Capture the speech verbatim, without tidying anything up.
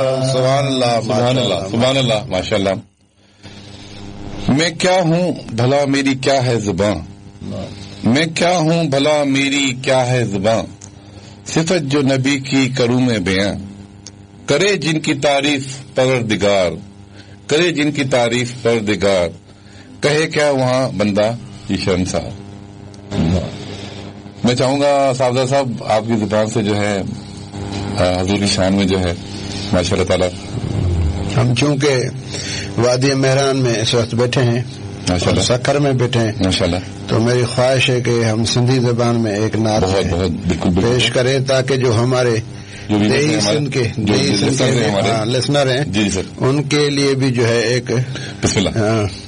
सुभान अल्लाह, सुभान अल्लाह, सुभान अल्लाह, माशाअल्लाह। मैं क्या हूँ भला मेरी क्या है जुबान, मैं क्या हूँ भला मेरी क्या है जुबान, सिफत जो नबी की करूँ मैं बयां, करे जिनकी तारीफ परवरदिगार, करे जिनकी तारीफ परवरदिगार, कहे क्या वहाँ बंदा ये शर्मसार। मैं चाहूंगा सावदा साहब आपकी जुबान से जो है हजूर की शान में जो है माशाअल्लाह ताला। हम चूंकि वादी मेहरान में इस वक्त बैठे हैं और सखर में बैठे हैं माशाअल्लाह, तो मेरी ख्वाहिश है कि हम सिंधी जबान में एक नात बहुत बहुत बिल्कुल पेश करें ताकि जो हमारे देही सिंध के देही सिंध के लिसनर हैं जी सर, उनके लिए भी जो है एक बिस्मिल्लाह।